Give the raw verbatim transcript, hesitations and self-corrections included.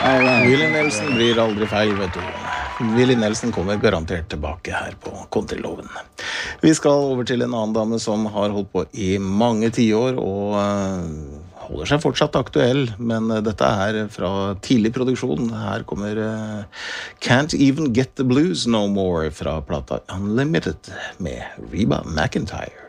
Willie Nelson blir aldri feil, vet du. Willie Nelson kommer garantert tilbake her på Countryloven. Vi skal over til en annen dame som har holdt på i mange tiår og uh, holder seg fortsatt aktuell, men uh, dette er fra tidlig produksjon. Her kommer uh, Can't Even Get the Blues No More fra plata Unlimited med Reba McEntire.